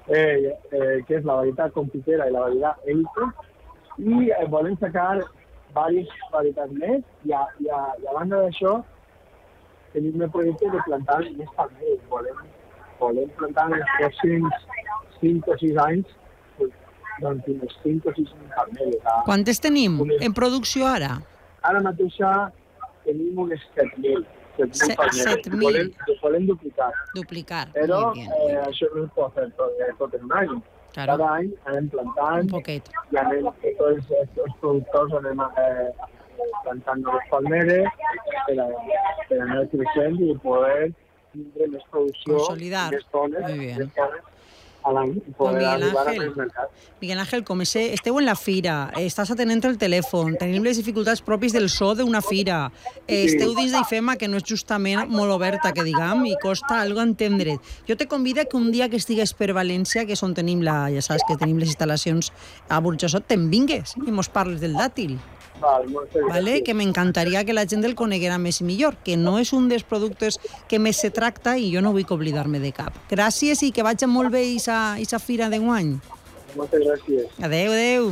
que és la varietat Confitera i la varietat Elite, i volem sacar diverses varietats més, i a banda d'això tenim el projecte de plantar més palmeres. Volem plantar en els pròxims 5 o 6 anys doncs unes 5 o 6 palmeres. Quantes tenim en producció ara? Ara mateix tenim unes 7.000. 7.000. Volem duplicar. Però això no es pot fer tot en un any. Claro. Cada any anem plantant un poquet. I anem, tots els productors anem plantant noves palmeres per anar creixent i poder tindre més producció, consolidar. Més tones a l'any i poder arribar a més mercat. Miguel Ángel, com esteu en la fira, estàs atenent el telèfon, tenim les dificultats pròpies del so d'una fira, esteu dins d'IFEMA, que no és justament molt oberta, que diguem, i costa algo entendre't. Jo te convido que un dia que estigues per València, que és on tenim ja saps que tenim les instal·lacions a Burjassot, te'n vingues i mos parles del dàtil. Vale? Que m'encantaria que la gent el coneguera més i millor, que no és un dels productes que més se tracta i jo no vull oblidar-me de cap. Gràcies i que vagi molt bé aquesta fira d'enguany. Moltes gràcies. Adéu.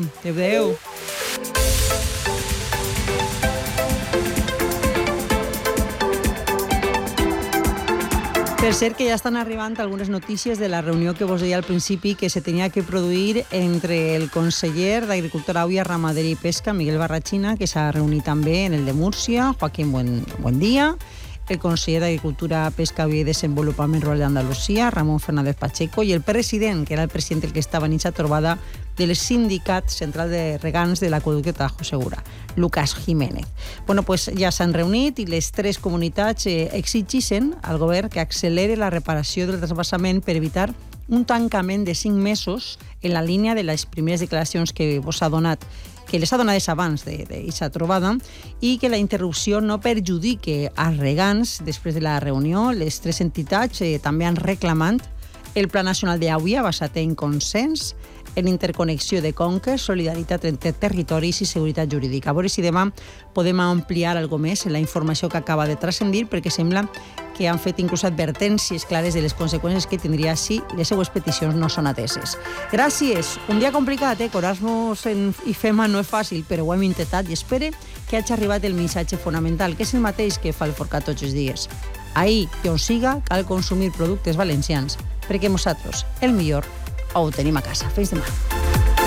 Per cert, que ja estan arribant algunes notícies de la reunió que vos deia al principi que se tenia que produir entre el conseller d'Agricultura, Aigua, Ramaderia i Pesca, Miguel Barrachina, que s'ha reunit també en el de Múrcia, Joaquín Buendía, el conseller d'Agricultura, Pesca, Aigua i Desenvolupament Rural d'Andalusia, Ramon Fernández Pacheco, i el president, que era el president el que estava en aquesta trobada del Sindicat Central de Regants de l'Aqüeducte Tajo Segura, Lucas Jiménez. Bueno, pues ja s'han reunit i les tres comunitats exigeixen al govern que acceleri la reparació del transvasament per evitar un tancament de 5 mesos en la línia de les primeres declaracions que vos ha donat, que les ha donades abans d'aquesta trobada, i que la interrupció no perjudique als regants. Després de la reunió, les tres entitats també han reclamat el Pla Nacional d'Aigua basat en consens, en interconnexió de conques, solidaritat entre territoris i seguretat jurídica. A veure si demà podem ampliar alguna més en la informació que acaba de transcendir, perquè sembla que han fet inclús advertències clares de les conseqüències que tindria si les seues peticions no són ateses. Gràcies. Un dia complicat, Curar-nos en IFEMA no és fàcil, però ho hem intentat i espero que hagi arribat el missatge fonamental, que és el mateix que fa el Forcat tots els dies. Ahir, que on siga, cal consumir productes valencians, perquè nosaltres, el millor, ho tenim a casa. Fins demà.